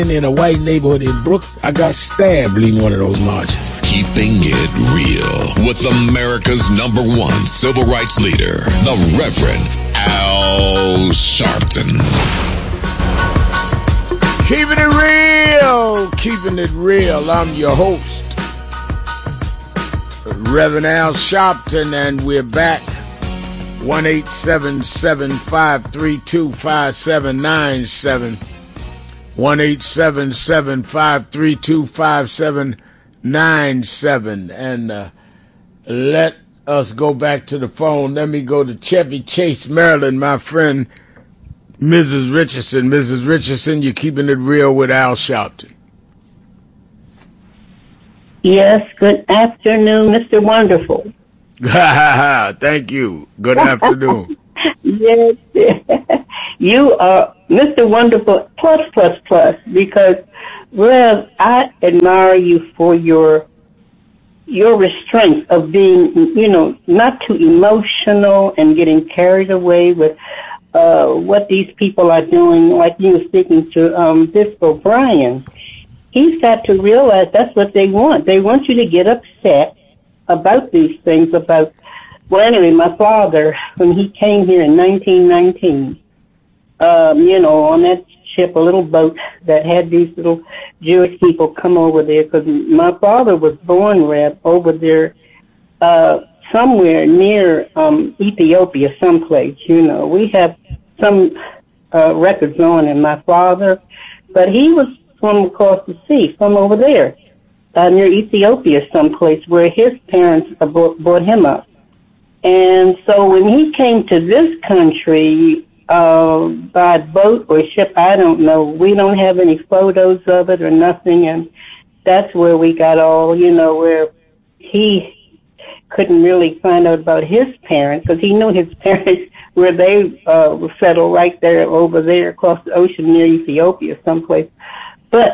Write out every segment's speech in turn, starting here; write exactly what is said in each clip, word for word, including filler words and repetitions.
in a white neighborhood in Brooklyn. I got stabbed leading one of those marches. Keeping it real with America's number one civil rights leader, the Reverend Al Sharpton. Keeping it real, keeping it real. I'm your host, Reverend Al Sharpton, and we're back. one eight seven seven, five three two, five seven nine seven. one eight seven seven, five three two, five seven nine seven. And uh, let us go back to the phone. Let me go to Chevy Chase, Maryland, my friend, Missus Richardson. Missus Richardson, you're keeping it real with Al Sharpton. Yes, good afternoon, Mister Wonderful. Thank you. Good afternoon. Yes, you are Mister Wonderful plus plus plus, because Rev, I admire you for your your restraint of being, you know, not too emotional and getting carried away with uh, what these people are doing. Like you were speaking to um, Biff O'Brien, he's got to realize that's what they want. They want you to get upset about these things. About well, anyway, my father, when he came here in nineteen nineteen, um, you know, on that ship, a little boat that had these little Jewish people come over there, because my father was born, Reb, over there, uh, somewhere near um, Ethiopia, someplace. You know, we have some uh, records on him, my father, but he was from across the sea, from over there. Uh, near Ethiopia someplace, where his parents brought, brought him up. And so when he came to this country uh, by boat or ship, I don't know. We don't have any photos of it or nothing, and that's where we got all, you know, where he couldn't really find out about his parents, because he knew his parents where they uh, were settled right there over there across the ocean near Ethiopia someplace. But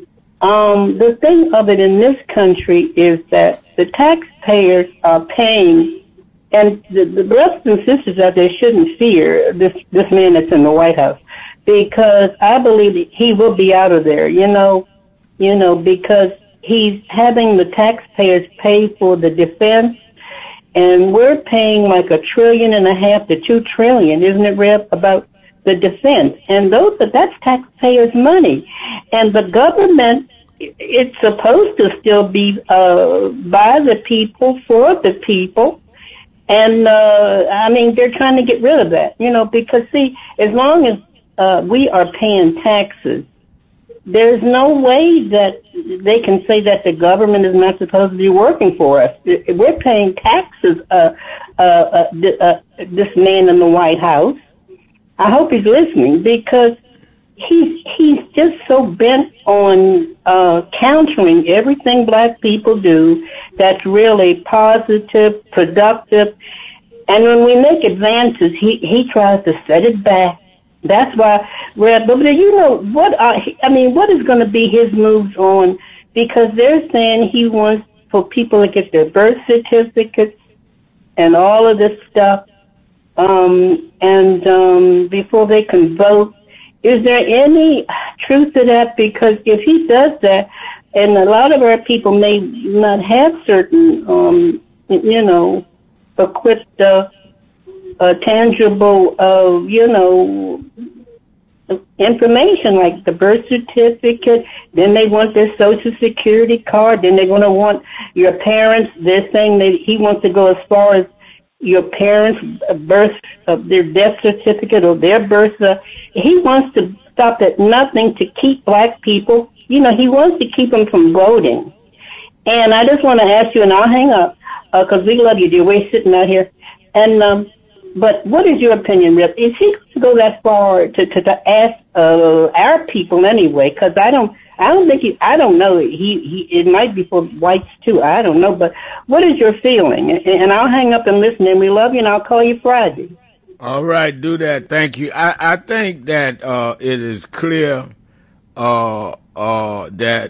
Um, the thing of it in this country is that the taxpayers are paying, and the, the brothers and sisters out there shouldn't fear this, this man that's in the White House, because I believe that he will be out of there, you know, you know, because he's having the taxpayers pay for the defense, and we're paying like a trillion and a half to two trillion, isn't it, Reb, about the defense, and those are, that's taxpayers' money, and the government, it's supposed to still be uh, by the people, for the people, and uh, I mean, they're trying to get rid of that, you know, because see, as long as uh, we are paying taxes, there's no way that they can say that the government is not supposed to be working for us. We're paying taxes, uh, uh, uh, uh, this man in the White House. I hope he's listening, because he's he's just so bent on uh, countering everything black people do that's really positive, productive. And when we make advances, he, he tries to set it back. That's why, Red, but you know, what are, I mean, what is going to be his moves on? Because they're saying he wants for people to get their birth certificates and all of this stuff. Um, and um, before they can vote, is there any truth to that? Because if he does that, and a lot of our people may not have certain, um, you know, equipped, uh, uh, tangible, uh, you know, information like the birth certificate, then they want their social security card, then they're going to want your parents. They're saying that he wants to go as far as your parents' birth, uh, their death certificate or their birth. Uh, he wants to stop at nothing to keep black people. You know, he wants to keep them from voting. And I just want to ask you, and I'll hang up, because uh, we love you, dear. We're sitting out here. And um, but what is your opinion, Rip? Is he going to go that far to, to, to ask uh, our people anyway? Because I don't. I don't think he, I don't know. He, he, it might be for whites too. I don't know. But what is your feeling? And, and I'll hang up and listen, and we love you, and I'll call you Friday. All right, do that. Thank you. I, I think that uh, it is clear uh, uh, that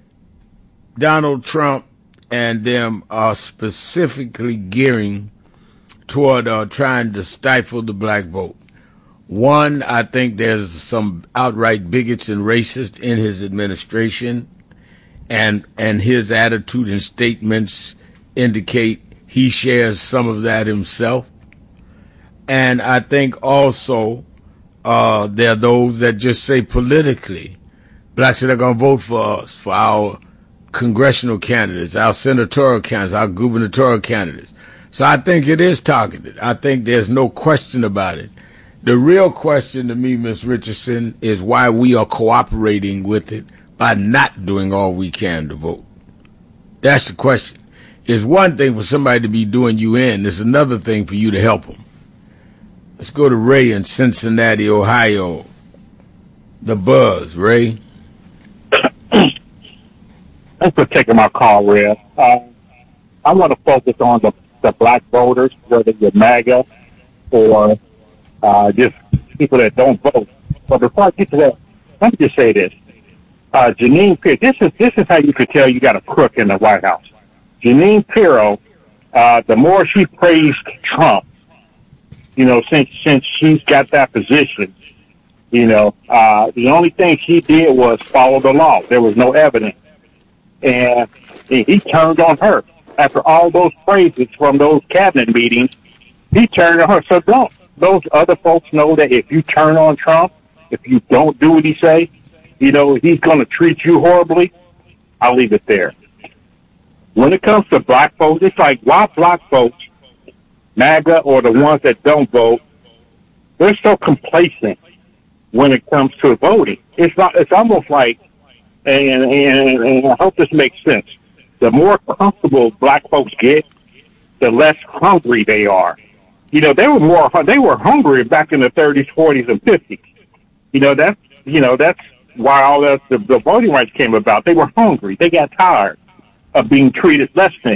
Donald Trump and them are specifically gearing toward uh, trying to stifle the black vote. One, I think there's some outright bigots and racists in his administration, and and his attitude and statements indicate he shares some of that himself. And I think also uh, there are those that just say politically, blacks are going to vote for us, for our congressional candidates, our senatorial candidates, our gubernatorial candidates. So I think it is targeted. I think there's no question about it. The real question to me, Miz Richardson, is why we are cooperating with it by not doing all we can to vote. That's the question. It's one thing for somebody to be doing you in. It's another thing for you to help them. Let's go to Ray in Cincinnati, Ohio. The Buzz, Ray. Thanks for taking my call, Red. Uh, I want to focus on the, the black voters, whether you're MAGA or uh, just people that don't vote. But before I get to that, let me just say this. Uh, Jeanine Pirro, this is, this is how you could tell you got a crook in the White House. Jeanine Pirro, uh, the more she praised Trump, you know, since, since she's got that position, you know, uh, the only thing she did was follow the law. There was no evidence. And he turned on her. After all those praises from those cabinet meetings, he turned on her. So don't those other folks know that if you turn on Trump, if you don't do what he say, you know, he's going to treat you horribly? I'll leave it there. When it comes to black folks, it's like, why black folks, MAGA or the ones that don't vote, they're so complacent when it comes to voting. It's not, it's almost like, and, and, and I hope this makes sense, the more comfortable black folks get, the less hungry they are. You know, they were more, they were hungry back in the thirties, forties, and fifties. You know, that's, you know, that's why all that, the, the voting rights came about. They were hungry. They got tired of being treated less than,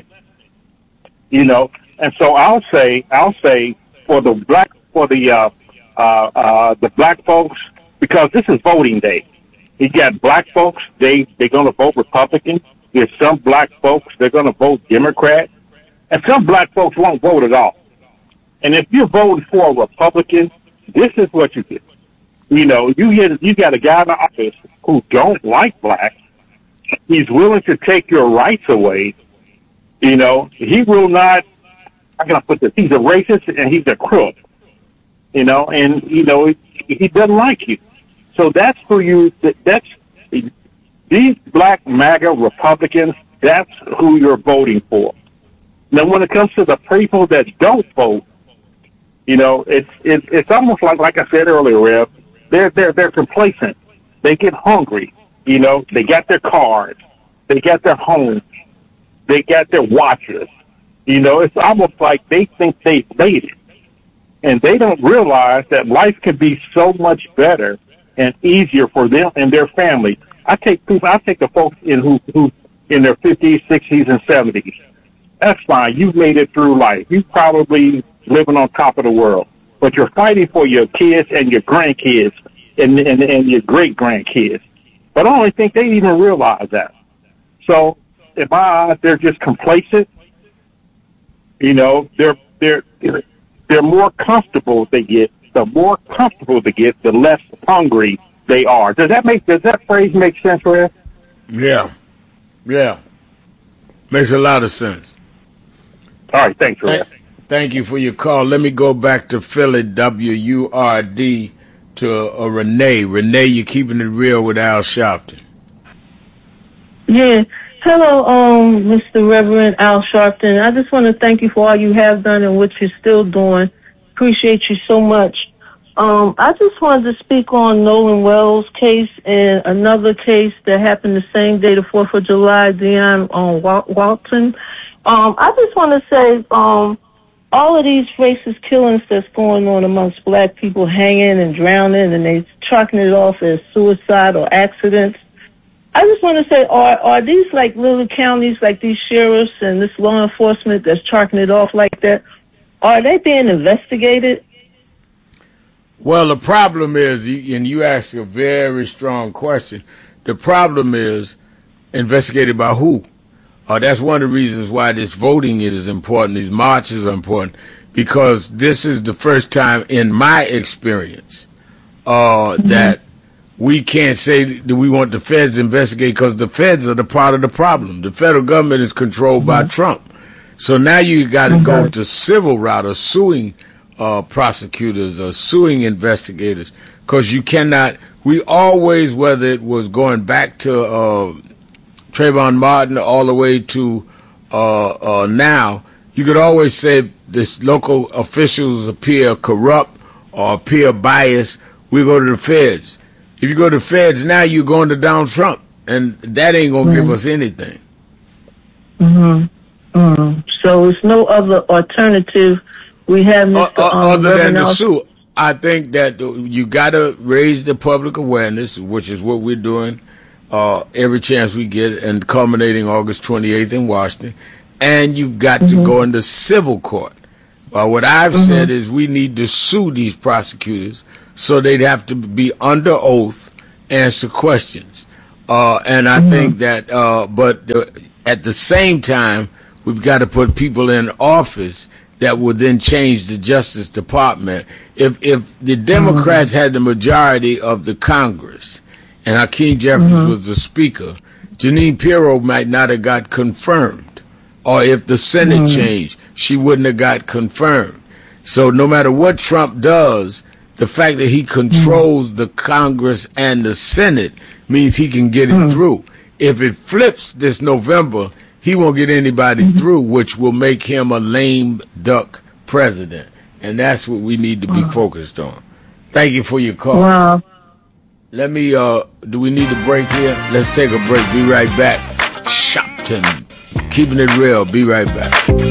you know. And so I'll say, I'll say for the black, for the, uh, uh, uh, the black folks, because this is voting day. You got black folks, they, they're going to vote Republican. There's some black folks, they're going to vote Democrat. And some black folks won't vote at all. And if you're voting for a Republican, this is what you get. You know, you get, you got a guy in the office who don't like blacks. He's willing to take your rights away. You know, he will not, how can I put this? He's a racist and he's a crook. You know, and, you know, he doesn't like you. So that's who you, that's, these black MAGA Republicans, that's who you're voting for. Now, when it comes to the people that don't vote, you know, it's, it's, it's almost like, like I said earlier, Rev, they're, they're, they're complacent. They get hungry. You know, they got their cars. They got their homes. They got their watches. You know, it's almost like they think they've made it. And they don't realize that life can be so much better and easier for them and their family. I take people, I take the folks in who, who in their fifties, sixties, and seventies. That's fine. You've made it through life. You probably living on top of the world, but you're fighting for your kids and your grandkids and, and, and your great grandkids. But I don't think they even realize that. So in my eyes, they're just complacent. You know, they're, they're, they're more comfortable they get. The more comfortable they get, the less hungry they are. Does that make, does that phrase make sense, Red? Yeah. Yeah. Makes a lot of sense. All right. Thanks, Red. Thank, thank you for your call. Let me go back to Philly, W U R D, to uh, Renee. Renee, you're keeping it real with Al Sharpton. Yeah. Hello, um, Mister Reverend Al Sharpton. I just want to thank you for all you have done and what you're still doing. Appreciate you so much. Um, I just wanted to speak on Nolan Wells' case and another case that happened the same day, the fourth of July, Deion um, Walton. Um, I just want to say, um, all of these racist killings that's going on amongst black people, hanging and drowning, and they chalking it off as suicide or accidents. I just want to say, are are these like little counties, like these sheriffs and this law enforcement that's chalking it off like that, are they being investigated? Well, the problem is, and you ask a very strong question, the problem is investigated by who? Uh, that's one of the reasons why this voting is important, these marches are important, because this is the first time in my experience uh, mm-hmm. that we can't say that we want the feds to investigate because the feds are the part of the problem. The federal government is controlled mm-hmm. by Trump. So now you got to mm-hmm. go to civil route or suing uh, prosecutors or suing investigators because you cannot. We always, whether it was going back to uh, Trayvon Martin all the way to uh, uh, now, you could always say this local officials appear corrupt or appear biased. We go to the feds. If you go to the feds now, you're going to Donald Trump, and that ain't going to mm-hmm. give us anything. Mm-hmm. Mm-hmm. So it's no other alternative. We have Mister Uh, uh, um, other than the sue. I think that you got to raise the public awareness, which is what we're doing uh, every chance we get, and culminating August twenty-eighth in Washington. And you've got mm-hmm. to go into civil court. Uh, what I've mm-hmm. said is we need to sue these prosecutors so they'd have to be under oath, answer questions. Uh, and I mm-hmm. think that, uh, but the, at the same time, we've got to put people in office that would then change the Justice Department. If if the Democrats mm-hmm. had the majority of the Congress and Hakeem Jeffries mm-hmm. was the Speaker, Jeanine Pirro might not have got confirmed. Or if the Senate mm-hmm. changed, she wouldn't have got confirmed. So no matter what Trump does, the fact that he controls mm-hmm. the Congress and the Senate means he can get mm-hmm. it through. If it flips this November, he won't get anybody mm-hmm. through, which will make him a lame duck president. And that's what we need to be wow. focused on. Thank you for your call. Wow. Let me, uh, do we need a break here? Let's take a break. Be right back. Shopton. Keeping it real. Be right back.